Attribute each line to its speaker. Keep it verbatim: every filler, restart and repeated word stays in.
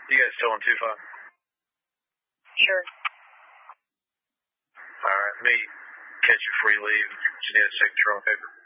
Speaker 1: You guys still on two five?
Speaker 2: Sure.
Speaker 1: All right, let me catch you before you leave. Just need a signature on paper.